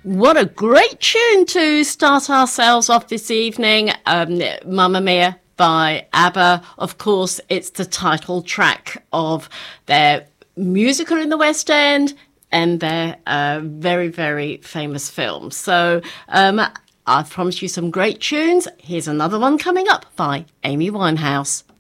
What a great tune to start ourselves off this evening. Mamma Mia by ABBA. Of course, it's the title track of their musical in the West End and their very, very famous film. So I've promised you some great tunes. Here's another one coming up by Amy Winehouse.